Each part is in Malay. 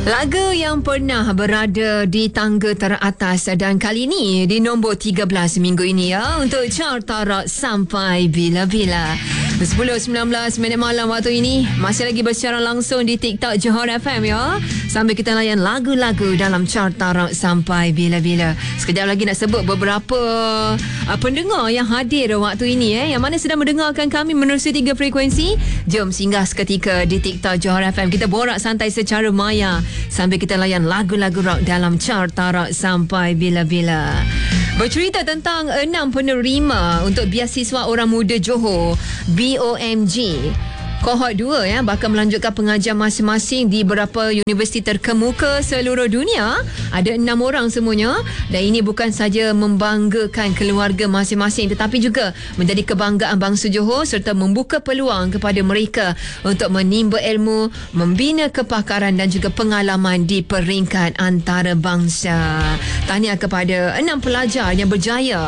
Lagu yang pernah berada di tangga teratas dan kali ini di nombor 13 minggu ini ya untuk chart tarak sampai bila-bila. 10.19 minit malam waktu ini masih lagi bersiaran langsung di TikTok Johor FM ya. Sambil kita layan lagu-lagu dalam chart tarak sampai bila-bila. Sekejap lagi nak sebut beberapa pendengar yang hadir waktu ini yang mana sedang mendengarkan kami menerusi 3 frekuensi. Jom singgah seketika di TikTok Johor FM. Kita borak santai secara maya sambil kita layan lagu-lagu rock dalam chart tarak sampai bila-bila. Bercerita tentang 6 penerima untuk biasiswa orang muda Johor BOMG Kohort 2 bakal melanjutkan pengajian masing-masing di beberapa universiti terkemuka seluruh dunia. Ada 6 orang semuanya dan ini bukan saja membanggakan keluarga masing-masing tetapi juga menjadi kebanggaan bangsa Johor serta membuka peluang kepada mereka untuk menimba ilmu, membina kepakaran dan juga pengalaman di peringkat antarabangsa. Tahniah kepada 6 pelajar yang berjaya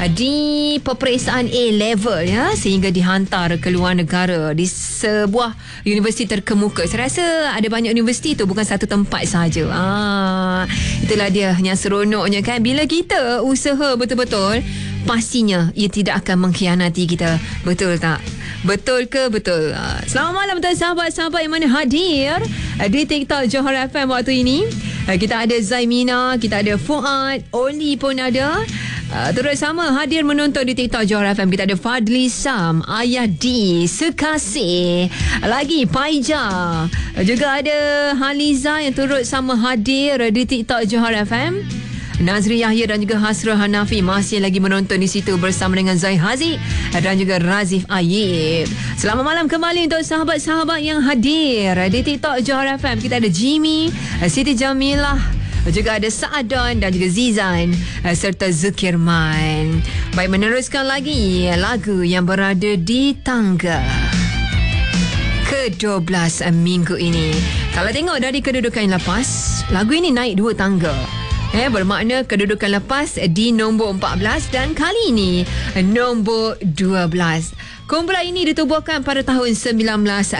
di peperiksaan A-level sehingga dihantar ke luar negara di sebuah universiti terkemuka. Saya rasa ada banyak universiti tu, bukan satu tempat saja. Itulah dia yang seronoknya kan. Bila kita usaha betul-betul, pastinya ia tidak akan mengkhianati kita. Betul tak? Betul ke betul? Selamat malam untuk sahabat-sahabat yang mana hadir di TikTok Johor FM waktu ini. Kita ada Zaimina, kita ada Fuad, Oli pun ada. Terus sama hadir menonton di TikTok Johor FM. Kita ada Fadli Sam, Ayadi, Sekasih, lagi Paija. Juga ada Haliza yang turut sama hadir di TikTok Johor FM. Nazri Yahya dan juga Hasrul Hanafi masih lagi menonton di situ bersama dengan Zai Haziq dan juga Razif Ayib. Selamat malam kembali untuk sahabat-sahabat yang hadir di TikTok Johor FM. Kita ada Jimmy, Siti Jamilah, juga ada Sa'adan dan juga Zizan serta Zukirman. Baik, meneruskan lagi lagu yang berada di tangga ke-12 minggu ini. Kalau tengok dari kedudukan yang lepas, lagu ini naik 2 tangga. Bermakna kedudukan lepas di nombor 14 dan kali ini nombor 12. Kumpulan ini ditubuhkan pada tahun 1986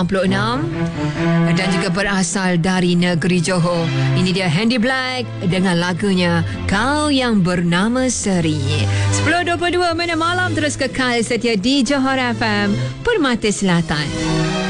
dan juga berasal dari negeri Johor. Ini dia Handy Black dengan lagunya Kau Yang Bernama Seri. 10.22 minit malam terus kekal setia di Johor FM, Permata Selatan.